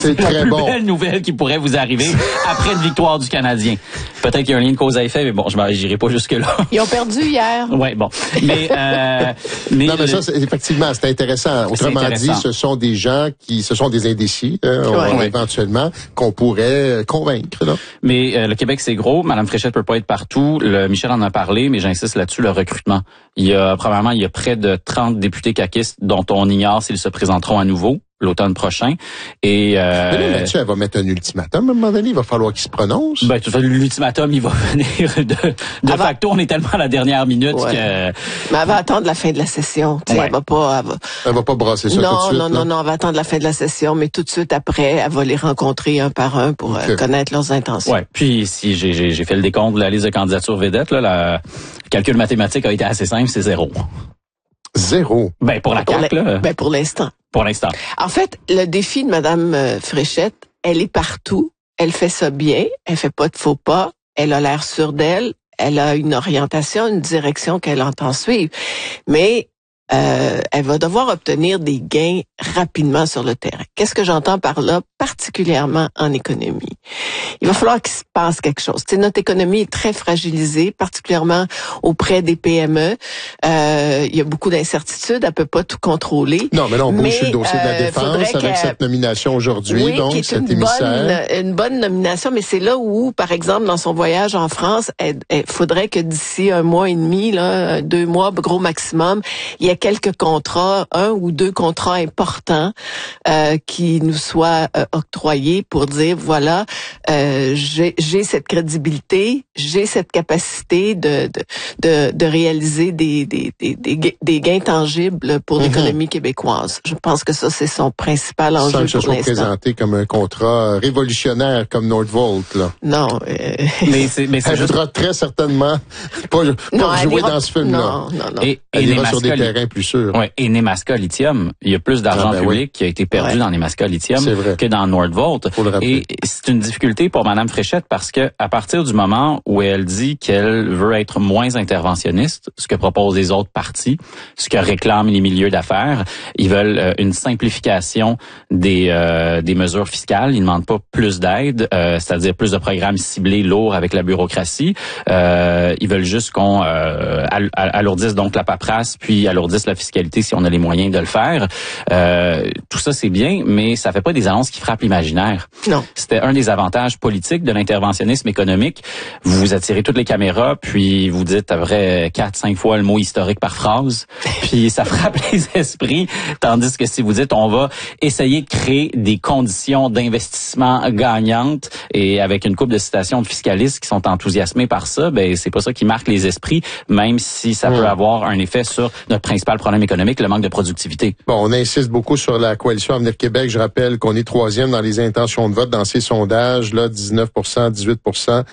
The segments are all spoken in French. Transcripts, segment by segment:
C'est la très plus bon. belle nouvelle qui pourrait vous arriver après une victoire du Canadien. Peut-être qu'il y a un lien de cause à effet, mais bon, j'irai pas jusque-là. Ils ont perdu hier. Ouais, bon. Mais non, mais ça, effectivement, c'est intéressant. Autrement dit, ce sont des gens ce sont des indécis, éventuellement, qu'on pourrait convaincre, là. Mais le Québec, c'est gros. Madame Fréchette peut pas être partout. Michel en a parlé, mais j'insiste là-dessus, le recrutement. Il y a près de 30 députés caquistes dont on ignore s'ils se présenteront à nouveau l'automne prochain. Et mais là, là-dessus, elle va mettre un ultimatum à un moment donné. Il va falloir qu'il se prononce. Ben, l'ultimatum, il va venir de facto. On est tellement à la dernière minute que... Mais elle va attendre la fin de la session. Elle va pas brasser ça tout de suite. Non, elle va attendre la fin de la session, mais tout de suite après, elle va les rencontrer un par un pour connaître leurs intentions. Ouais. Puis, si j'ai fait le décompte de la liste de candidatures vedettes, là, le calcul mathématique a été assez simple, c'est 0. 0? Ben, pour la CAQ, là. Ben, pour l'instant. Pour l'instant. En fait, le défi de Mme Fréchette, elle est partout. Elle fait ça bien. Elle fait pas de faux pas. Elle a l'air sûre d'elle. Elle a une orientation, une direction qu'elle entend suivre. Mais elle va devoir obtenir des gains rapidement sur le terrain. Qu'est-ce que j'entends par là, particulièrement en économie? Il va falloir qu'il se passe quelque chose. Tu sais, notre économie est très fragilisée, particulièrement auprès des PME. Il y a beaucoup d'incertitudes, elle peut pas tout contrôler. Non, mais là, on bouge sur le dossier de la défense avec cette nomination aujourd'hui, oui, donc, qui est cet émissaire. Une bonne nomination, mais c'est là où, par exemple, dans son voyage en France, il faudrait que d'ici 1 mois et demi, 2 mois, gros maximum, il y a quelques contrats, 1 ou 2 contrats importants qui nous soient octroyés pour dire, voilà, j'ai cette crédibilité, j'ai cette capacité de réaliser des gains tangibles pour l'économie québécoise. Je pense que ça, c'est son principal enjeu pour l'instant. Sans que ce soit présenté comme un contrat révolutionnaire comme Nordvolt, là. Non. Mais elle voudra très certainement pas jouer dans ce film-là. Non. Elle ira sur des terrains plus sûrs. Ouais. Et Nemaska Lithium, il y a plus d'argent public qui a été perdu dans Nemaska Lithium que dans Nordvolt. Et c'est une difficulté pour Mme Fréchette parce que à partir du moment où elle dit qu'elle veut être moins interventionniste, ce que proposent les autres partis, ce que réclament les milieux d'affaires, ils veulent une simplification des mesures fiscales. Ils ne demandent pas plus d'aide, c'est-à-dire plus de programmes ciblés lourds avec la bureaucratie. Ils veulent juste qu'on alourdisse donc la paperasse, puis alourdisse la fiscalité si on a les moyens de le faire. Tout ça, c'est bien, mais ça fait pas des annonces qui frappent l'imaginaire. Non. C'était un des avantages politiques de l'interventionnisme économique. Vous attirez toutes les caméras, puis vous dites à vrai 4-5 fois le mot historique par phrase, puis ça frappe les esprits. Tandis que si vous dites on va essayer de créer des conditions d'investissement gagnantes et avec une couple de citations de fiscalistes qui sont enthousiasmés par ça, ben c'est pas ça qui marque les esprits, même si ça peut avoir un effet sur notre principal problème économique, le manque de productivité. Bon, on insiste beaucoup sur la coalition Avenir Québec. Je rappelle qu'on est 3e dans les intentions de vote dans ces sondages, là, 19%, 18%.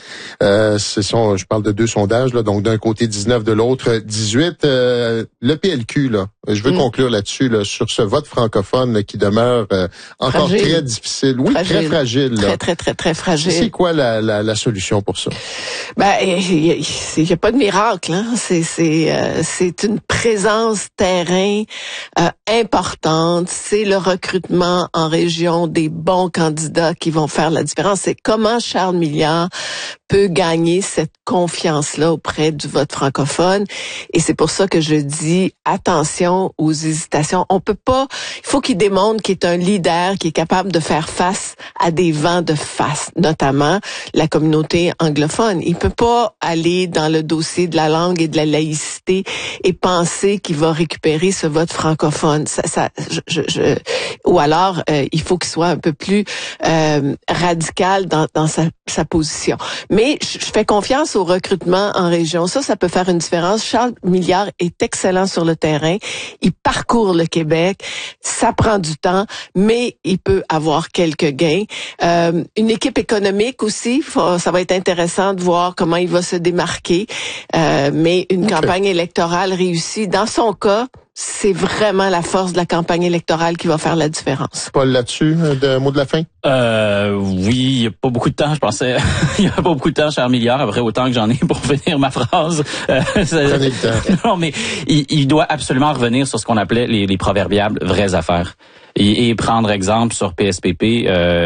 Je parle de 2 sondages, là, donc d'un côté 19, de l'autre 18. Le PLQ, là, je veux conclure là-dessus, là, sur ce vote francophone là, qui demeure encore très difficile. Oui, très fragile. Là. Très fragile. C'est quoi la solution pour ça? Ben, il y a pas de miracle, hein. C'est une présence terrain importante. C'est le recrutement en région des bons candidats qui vont faire la différence. C'est comment Charles Milliard peut gagner cette confiance-là auprès du vote francophone. Et c'est pour ça que je dis attention aux hésitations. On peut pas, il faut qu'il démontre qu'il est un leader, qui est capable de faire face à des vents de face, notamment la communauté anglophone. Il peut pas aller dans le dossier de la langue et de la laïcité et penser qu'il va récupérer ce vote francophone. Ou alors, il faut qu'il soit un peu plus radical dans sa position. Mais je fais confiance au recrutement en région. Ça peut faire une différence. Charles Milliard est excellent sur le terrain. Il parcourt le Québec. Ça prend du temps, mais il peut avoir quelques gains. Une équipe économique aussi. Ça va être intéressant de voir comment il va se démarquer. Mais une campagne électorale réussie, dans son cas, c'est vraiment la force de la campagne électorale qui va faire la différence. Paul, là-dessus, un mot de la fin? Oui, il n'y a pas beaucoup de temps, je pensais. Il n'y a pas beaucoup de temps, cher Milliard, après autant que j'en ai pour finir ma phrase. Prenez le temps. Non, mais il doit absolument revenir sur ce qu'on appelait les proverbiables vraies affaires. Et prendre exemple sur PSPP,